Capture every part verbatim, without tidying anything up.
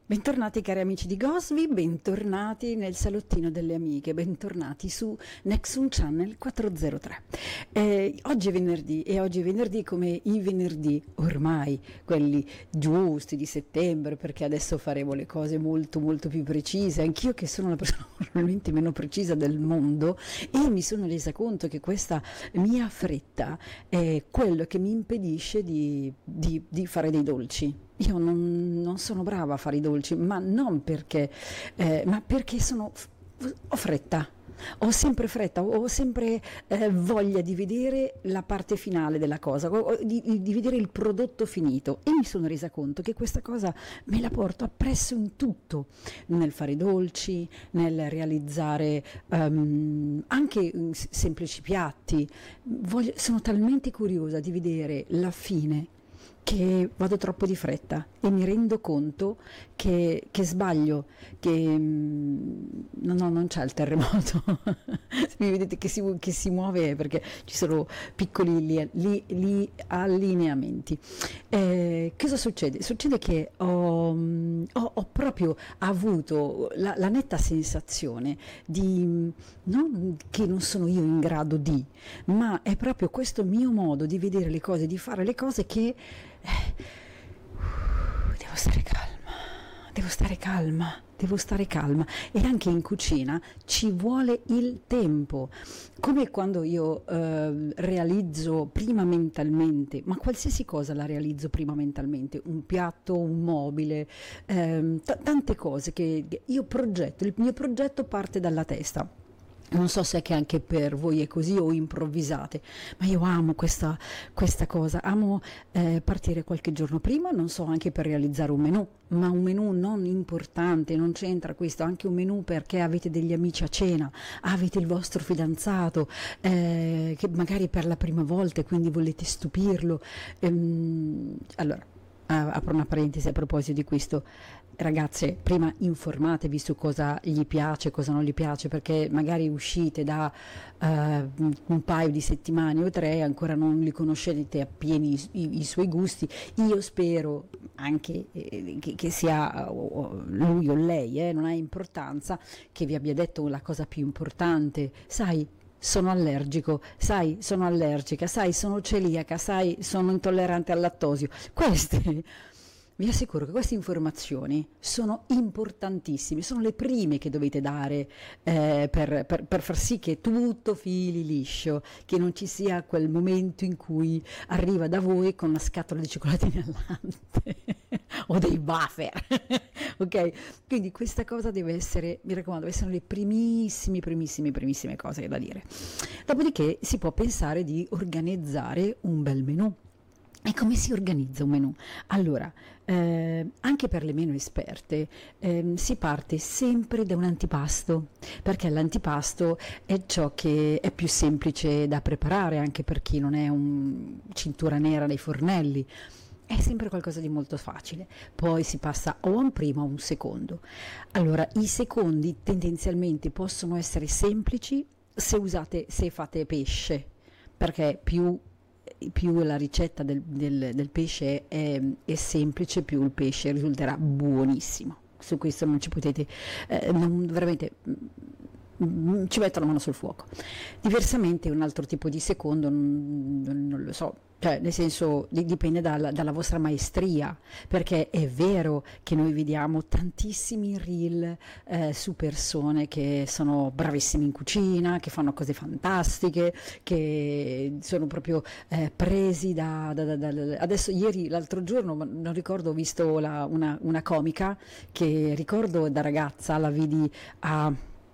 Bentornati cari amici di Gosvi, bentornati nel salottino delle amiche, bentornati su Nexum Channel quattrocentotre. Eh, oggi è venerdì e oggi è venerdì come i venerdì ormai, quelli giusti di settembre, perché adesso faremo le cose molto molto più precise. Anch'io che sono la persona probabilmente meno precisa del mondo e mi sono resa conto che questa mia fretta è quello che mi impedisce di, di, di fare dei dolci. Io non, non sono brava a fare i dolci, ma non perché, eh, ma perché sono, ho fretta, ho sempre fretta, ho sempre eh, voglia di vedere la parte finale della cosa, o, di, di vedere il prodotto finito, e mi sono resa conto che questa cosa me la porto appresso in tutto, nel fare i dolci, nel realizzare um, anche semplici piatti. Voglio, sono talmente curiosa di vedere la fine che vado troppo di fretta e mi rendo conto che, che sbaglio, che no, no, non c'è il terremoto. Se mi vedete che si, che si muove è perché ci sono piccoli li, li, li allineamenti. Eh, cosa succede? Succede che ho, ho, ho proprio avuto la, la netta sensazione di, non che non sono io in grado di, ma è proprio questo mio modo di vedere le cose, di fare le cose che devo stare calma, devo stare calma, devo stare calma e anche in cucina ci vuole il tempo, come quando io eh, realizzo prima mentalmente, ma qualsiasi cosa la realizzo prima mentalmente, un piatto, un mobile, ehm, t- tante cose che io progetto, il mio progetto parte dalla testa. Non so se è che anche per voi è così o improvvisate, ma io amo questa, questa cosa, amo eh, partire qualche giorno prima, non so, anche per realizzare un menù, ma un menù non importante, non c'entra questo, anche un menù perché avete degli amici a cena, avete il vostro fidanzato, eh, che magari per la prima volta, quindi volete stupirlo. Ehm, allora, apro una parentesi a proposito di questo. Ragazze, prima informatevi su cosa gli piace, cosa non gli piace, perché magari uscite da uh, un paio di settimane o tre e ancora non li conoscete appieno i, i, i suoi gusti. Io spero anche eh, che, che sia uh, lui o lei, eh, non ha importanza, che vi abbia detto la cosa più importante. Sai, sono allergico, sai, sono allergica, sai, sono celiaca, sai, sono intollerante al lattosio. Queste... Vi assicuro che queste informazioni sono importantissime, sono le prime che dovete dare eh, per, per, per far sì che tutto fili liscio, che non ci sia quel momento in cui arriva da voi con una scatola di cioccolatini al latte o dei wafer, ok? Quindi questa cosa deve essere, mi raccomando, deve essere le primissime, primissime, primissime cose da dire. Dopodiché si può pensare di organizzare un bel menù. E come si organizza un menù? Allora, eh, anche per le meno esperte, eh, si parte sempre da un antipasto, perché l'antipasto è ciò che è più semplice da preparare, anche per chi non è un cintura nera nei fornelli. È sempre qualcosa di molto facile, poi si passa o a un primo o a un secondo. Allora, i secondi tendenzialmente possono essere semplici se usate, se fate pesce, perché più più la ricetta del, del, del pesce è, è semplice, più il pesce risulterà buonissimo. Su questo non ci potete, eh, non, veramente mm, ci metto la mano sul fuoco. Diversamente un altro tipo di secondo non, non, non lo so, cioè nel senso dipende dalla, dalla vostra maestria, perché è vero che noi vediamo tantissimi reel eh, su persone che sono bravissime in cucina, che fanno cose fantastiche, che sono proprio eh, presi da, da, da, da adesso ieri, l'altro giorno, non ricordo, ho visto la, una, una comica che ricordo da ragazza, la vidi a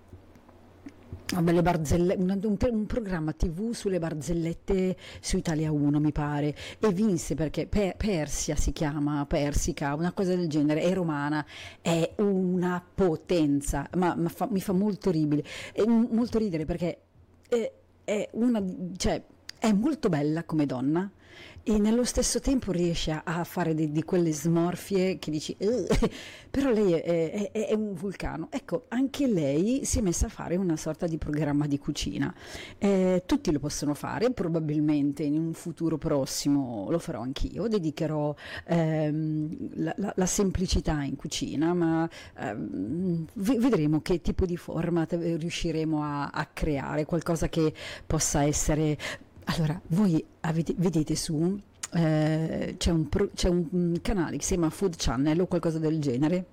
Vabbè, le barzelle, un, un, un programma tivù sulle barzellette su Italia uno mi pare, e vinse perché per, Persia si chiama, Persica, una cosa del genere, è romana, è una potenza, ma, ma fa, mi fa molto ridere, è, molto ridere perché è, è una, cioè, è molto bella come donna, e nello stesso tempo riesce a, a fare di, di quelle smorfie che dici "Ugh", però lei è, è- è un vulcano. Ecco, anche lei si è messa a fare una sorta di programma di cucina. Eh, tutti lo possono fare, probabilmente in un futuro prossimo lo farò anch'io, dedicherò ehm, la, la- la semplicità in cucina, ma ehm, ve- vedremo che tipo di format eh, riusciremo a, a creare, qualcosa che possa essere. Allora, voi avete- vedete su, eh, c'è un, pro- c'è un un canale che si chiama Food Channel o qualcosa del genere,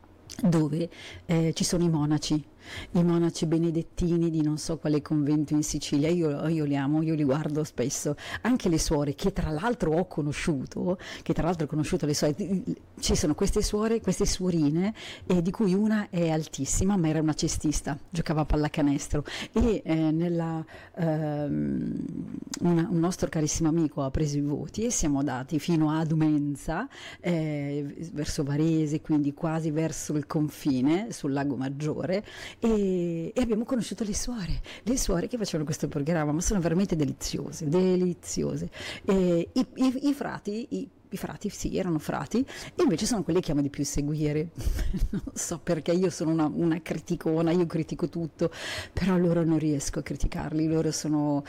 dove eh, ci sono i monaci, i monaci benedettini di non so quale convento in Sicilia. Io, io li amo, io li guardo spesso, anche le suore che tra l'altro ho conosciuto, che tra l'altro ho conosciuto le suore, ci sono queste suore, queste suorine, eh, di cui una è altissima, ma era una cestista, giocava a pallacanestro e eh, nella, ehm, una- un nostro carissimo amico ha preso i voti e siamo andati fino ad Umenza, eh, verso Varese, quindi quasi verso il confine sul Lago Maggiore, e, e abbiamo conosciuto le suore, le suore che facevano questo programma, ma sono veramente deliziose, deliziose. E i, i- i frati, i, i frati, sì, erano frati, e invece sono quelli che amo di più seguire. Non so perché io sono una, una criticona, io critico tutto, però loro non riesco a criticarli, loro sono,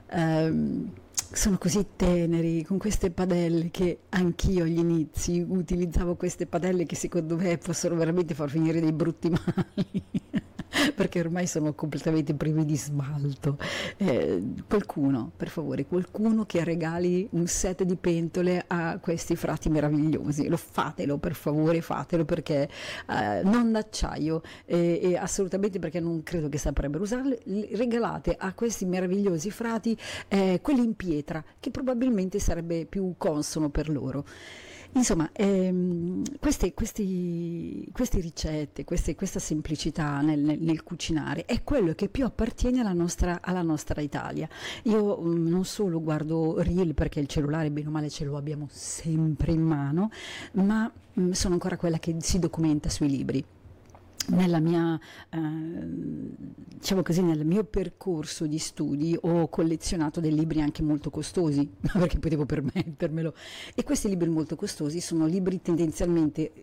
ehm, sono così teneri, con queste padelle che anch'io agli inizi utilizzavo queste padelle che secondo me possono veramente far finire dei brutti mali. Perché ormai sono completamente privi di smalto. Eh, qualcuno, per favore, qualcuno che regali un set di pentole a questi frati meravigliosi. Lo fatelo, per favore, fatelo, perché eh, non d'acciaio, e, e assolutamente perché non credo che saprebbero usarle. Li regalate a questi meravigliosi frati eh, quelli in pietra, che probabilmente sarebbe più consono per loro. Insomma, ehm, queste, questi- queste ricette, queste- questa semplicità nel, nel- nel cucinare è quello che più appartiene alla nostra, alla nostra Italia. Io mm, non solo guardo Reel perché il cellulare, bene o male, ce lo abbiamo sempre in mano, ma mm, sono ancora quella che si documenta sui libri. Nella mia, ehm, diciamo così, nel mio percorso di studi ho collezionato dei libri anche molto costosi, ma perché potevo permettermelo. E questi libri molto costosi sono libri tendenzialmente